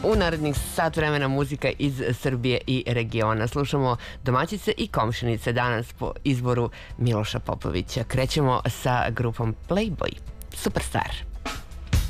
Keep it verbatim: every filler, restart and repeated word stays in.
U narednih sat vremena muzika iz Srbije i regiona. Slušamo domaćice i komšinice danas po izboru Miloša Popovića. Krećemo sa grupom Playboy Superstar.